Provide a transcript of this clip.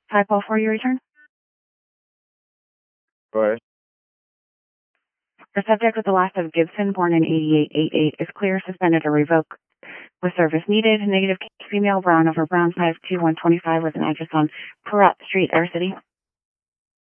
Typo for your return. Go ahead. The subject with the last of Gibson, born in 8888, is clear, suspended, or revoked. With service needed, negative female, brown over brown, 5'2", 125, with an address on Purott Street, Air City.